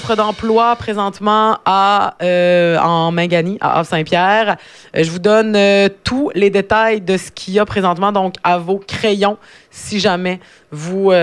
offre d'emploi présentement en Mangani, à Havre-Saint-Pierre. Je vous donne tous les détails de ce qu'il y a présentement, donc à vos crayons, si jamais vous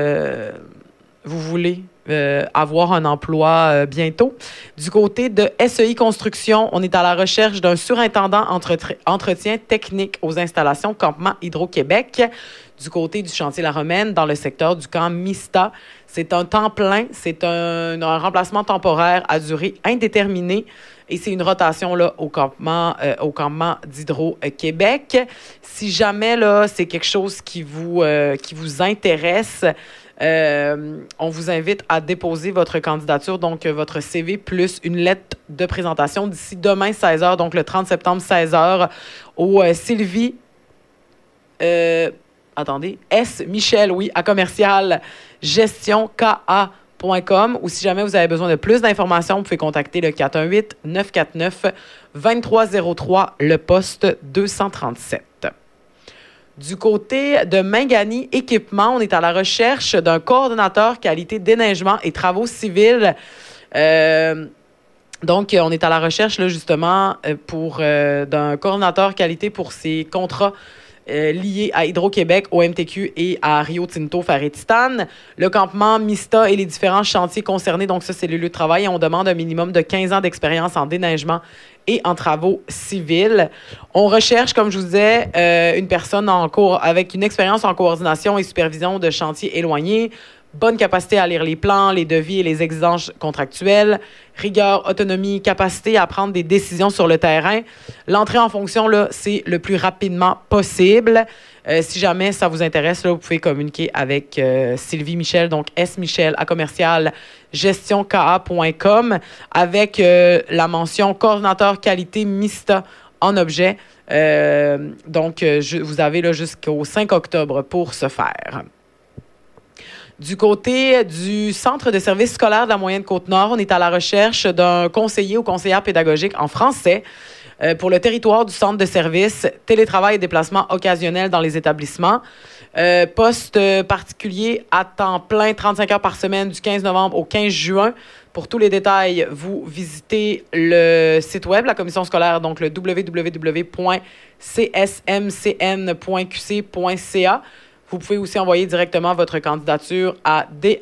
voulez avoir un emploi bientôt. Du côté de SEI Construction, on est à la recherche d'un surintendant entretien technique aux installations Campement Hydro-Québec. Du côté du chantier La Romaine, dans le secteur du camp Mista. C'est un temps plein, c'est un remplacement temporaire à durée indéterminée et c'est une rotation là, au campement d'Hydro-Québec. Si jamais là, c'est quelque chose qui vous intéresse, on vous invite à déposer votre candidature, donc votre CV plus une lettre de présentation d'ici demain 16h, donc le 30 septembre 16h au Sylvie... S. Michel, oui, à commercial gestionka.com ou si jamais vous avez besoin de plus d'informations, vous pouvez contacter le 418-949-2303, le poste 237. Du côté de Mangani Équipement, on est à la recherche d'un coordonnateur qualité déneigement et travaux civils. Donc, on est à la recherche, là, justement, d'un coordonnateur qualité pour ces contrats liés à Hydro-Québec, au MTQ et à Rio Tinto Ferretti-Stan. Le campement Mista et les différents chantiers concernés, donc ça, c'est le lieu de travail. Et on demande un minimum de 15 ans d'expérience en déneigement et en travaux civils. On recherche, comme je vous disais, une personne avec une expérience en coordination et supervision de chantiers éloignés, bonne capacité à lire les plans, les devis et les exigences contractuelles, rigueur, autonomie, capacité à prendre des décisions sur le terrain. L'entrée en fonction, là, c'est le plus rapidement possible. Si jamais ça vous intéresse, là, vous pouvez communiquer avec Sylvie Michel, donc S. Michel à commercial gestionka.com avec la mention coordonnateur qualité Mista en objet. Donc, vous avez là, jusqu'au 5 octobre pour ce faire. Du côté du Centre de services scolaires de la Moyenne-Côte-Nord, on est à la recherche d'un conseiller ou conseillère pédagogique en français pour le territoire du centre de services, télétravail et déplacement occasionnel dans les établissements. Poste particulier à temps plein, 35 heures par semaine du 15 novembre au 15 juin. Pour tous les détails, vous visitez le site web, la commission scolaire, donc le www.csmcn.qc.ca. Vous pouvez aussi envoyer directement votre candidature à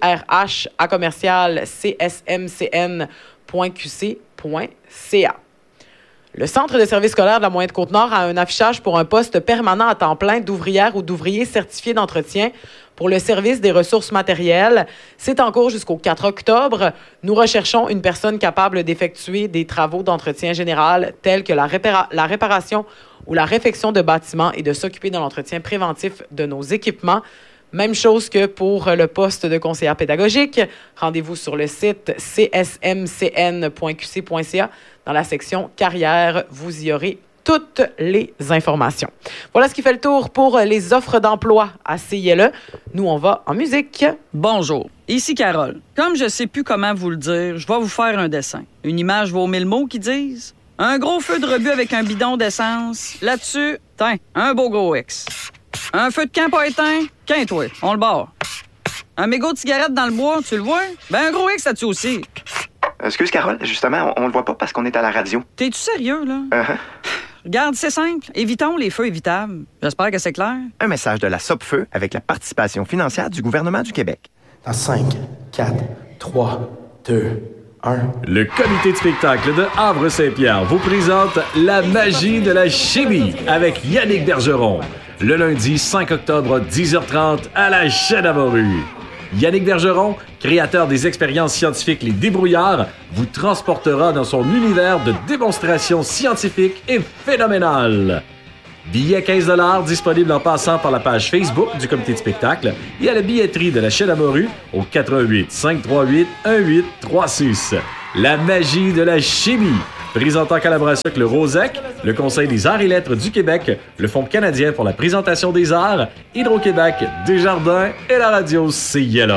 drh@commercial.csmcn.qc.ca. Le Centre de services scolaires de la Moyenne-Côte-Nord a un affichage pour un poste permanent à temps plein d'ouvrière ou d'ouvrier certifié d'entretien pour le service des ressources matérielles. C'est en cours jusqu'au 4 octobre. Nous recherchons une personne capable d'effectuer des travaux d'entretien général tels que la réparation ou la réfection de bâtiments et de s'occuper de l'entretien préventif de nos équipements. Même chose que pour le poste de conseillère pédagogique. Rendez-vous sur le site csmcn.qc.ca. Dans la section carrière, vous y aurez toutes les informations. Voilà ce qui fait le tour pour les offres d'emploi à CILE. Nous, on va en musique. Bonjour, ici Carole. Comme je sais plus comment vous le dire, je vais vous faire un dessin. Une image vaut 1000 mots qui disent... Un gros feu de rebut avec un bidon d'essence. Là-dessus, tiens, un beau gros X. Un feu de camp pas éteint, qu'un-toi, on le barre. Un mégot de cigarette dans le bois, tu le vois? Ben un gros X là-dessus aussi. Excuse, Carole, justement, on le voit pas parce qu'on est à la radio. T'es-tu sérieux, là? Regarde, c'est simple. Évitons les feux évitables. J'espère que c'est clair. Un message de la Sopfeu avec la participation financière du gouvernement du Québec. Dans 5, 4, 3, 2... Le comité de spectacle de Havre-Saint-Pierre vous présente La magie de la chimie avec Yannick Bergeron. Le lundi 5 octobre, 10h30 à la Chêne-à-Morue. Yannick Bergeron, créateur des expériences scientifiques Les Débrouillards, vous transportera dans son univers de démonstrations scientifiques et phénoménales. Billets 15$ disponibles en passant par la page Facebook du comité de spectacle et à la billetterie de la Chêne-à-Morue au 88 538 1836. La magie de la chimie. Présenté en collaboration avec le Rosec, le Conseil des arts et lettres du Québec, le Fonds canadien pour la présentation des arts, Hydro-Québec, Desjardins et la radio CILE.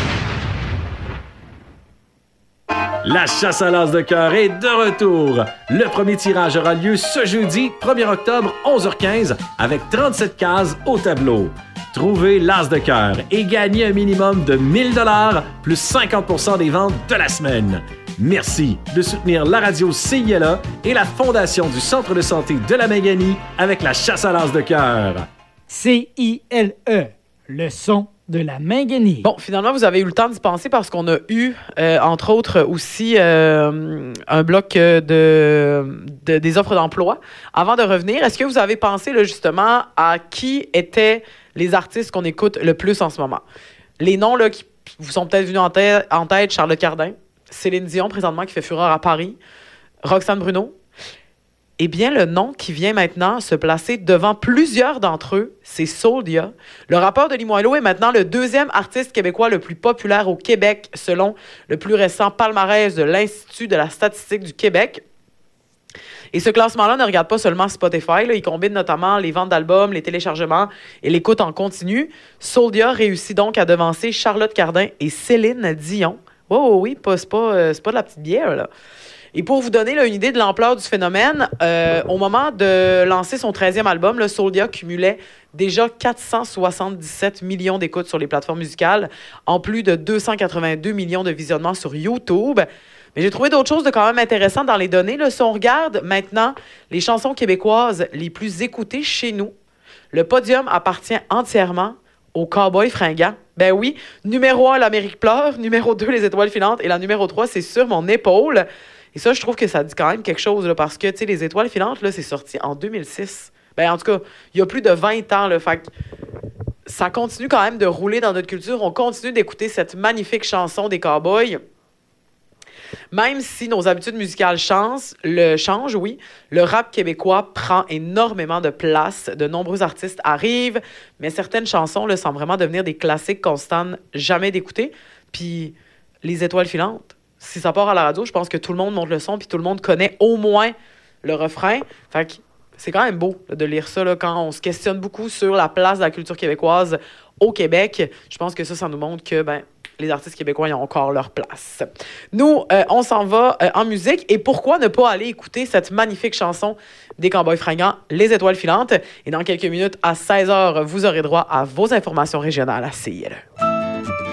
La chasse à l'as de cœur est de retour. Le premier tirage aura lieu ce jeudi, 1er octobre, 11h15, avec 37 cases au tableau. Trouvez l'as de cœur et gagnez un minimum de 1 000 $ plus 50 % des ventes de la semaine. Merci de soutenir la radio CILA et la Fondation du Centre de santé de la Méganie avec la chasse à l'as de cœur. CILE, le son de la Méganie. Bon, finalement, vous avez eu le temps d'y penser parce qu'on a eu, entre autres, aussi un bloc des offres d'emploi. Avant de revenir, est-ce que vous avez pensé là, justement à qui étaient les artistes qu'on écoute le plus en ce moment? Les noms là, qui vous sont peut-être venus en tête, Charlotte Cardin, Céline Dion, présentement, qui fait fureur à Paris, Roxane Bruno. Eh bien, le nom qui vient maintenant se placer devant plusieurs d'entre eux, c'est Souldia. Le rappeur de Limoilou est maintenant le deuxième artiste québécois le plus populaire au Québec, selon le plus récent palmarès de l'Institut de la statistique du Québec. Et ce classement-là ne regarde pas seulement Spotify. Là, il combine notamment les ventes d'albums, les téléchargements et l'écoute en continu. Souldia réussit donc à devancer Charlotte Cardin et Céline Dion. Oh oui, c'est pas de la petite bière, là. Et pour vous donner là, une idée de l'ampleur du phénomène, au moment de lancer son 13e album, là, Souldia cumulait déjà 477 millions d'écoutes sur les plateformes musicales, en plus de 282 millions de visionnements sur YouTube. Mais j'ai trouvé d'autres choses de quand même intéressantes dans les données. Là. Si on regarde maintenant les chansons québécoises les plus écoutées chez nous, le podium appartient entièrement aux Cowboys fringants. Ben oui, numéro 1, l'Amérique pleure, numéro 2, les Étoiles filantes, et la numéro 3, c'est Sur mon épaule. Et ça, je trouve que ça dit quand même quelque chose, là, parce que, tu sais, les Étoiles filantes, là, c'est sorti en 2006. Ben, en tout cas, il y a plus de 20 ans, là. Fait que ça continue quand même de rouler dans notre culture. On continue d'écouter cette magnifique chanson des Cowboys. Même si nos habitudes musicales changent, le rap québécois prend énormément de place. De nombreux artistes arrivent, mais certaines chansons là, semblent vraiment devenir des classiques qu'on se tente jamais d'écouter. Puis, les Étoiles filantes, si ça part à la radio, je pense que tout le monde monte le son puis tout le monde connaît au moins le refrain. Fait que c'est quand même beau là, de lire ça là, quand on se questionne beaucoup sur la place de la culture québécoise au Québec. Je pense que ça nous montre que les artistes québécois ils ont encore leur place. Nous, on s'en va en musique. Et pourquoi ne pas aller écouter cette magnifique chanson des Cowboys fringants, Les Étoiles filantes? Et dans quelques minutes, à 16h, vous aurez droit à vos informations régionales à CILE.